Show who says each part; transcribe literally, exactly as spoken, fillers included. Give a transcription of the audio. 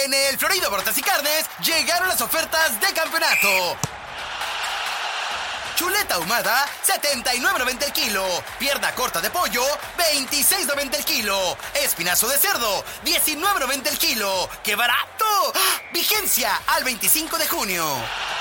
Speaker 1: En el Florido Bortas y Carnes llegaron las ofertas de campeonato. Chuleta ahumada, setenta y nueve noventa el kilo. Pierna corta de pollo, veintiséis noventa el kilo. Espinazo de cerdo, diecinueve noventa el kilo. ¡Qué barato! ¡Ah! Vigencia al veinticinco de junio.